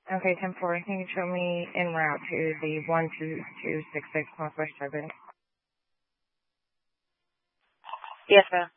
Okay, 10-4, can you show me en route to the 12266 Northwest Drive-In? Yes, sir.